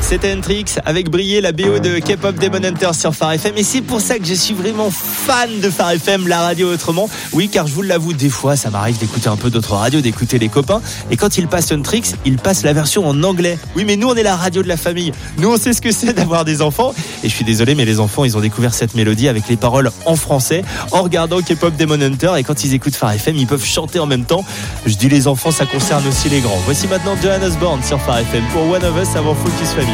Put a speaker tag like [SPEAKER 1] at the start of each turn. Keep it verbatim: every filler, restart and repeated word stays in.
[SPEAKER 1] C'était Hendrix avec Briller, la B O de K-pop Demon Hunter sur Phare F M. Et c'est pour ça que je suis vraiment fan de Phare F M, la radio autrement. Oui, car je vous l'avoue, des fois, ça m'arrive d'écouter un peu d'autres radios, d'écouter les copains. Et quand ils passent Hendrix, ils passent la version en anglais. Oui, mais nous, on est la radio de la famille. Nous, on sait ce que c'est d'avoir des enfants. Et je suis désolé, mais les enfants, ils ont découvert cette mélodie avec les paroles en français en regardant K-pop Demon Hunter. Et quand ils écoutent Phare F M, ils peuvent chanter en même temps. Je dis les enfants, ça concerne aussi les grands. Voici maintenant Johannes Born sur Phare F M pour One of Us avant Focus Family.